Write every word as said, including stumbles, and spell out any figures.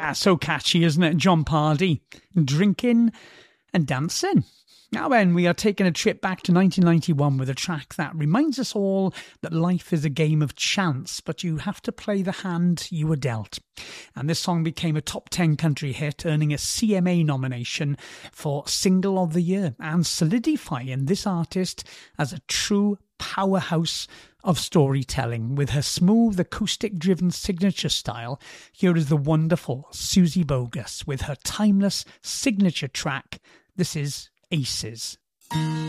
Yeah, so catchy, isn't it? John Pardy, drinking and dancing. Now then, we are taking a trip back to nineteen ninety-one with a track that reminds us all that life is a game of chance, but you have to play the hand you were dealt. And this song became a top ten country hit, earning a C M A nomination for Single of the Year and solidifying this artist as a true powerhouse of storytelling. With her smooth, acoustic-driven signature style, here is the wonderful Susie Bogus with her timeless signature track. This is Aces.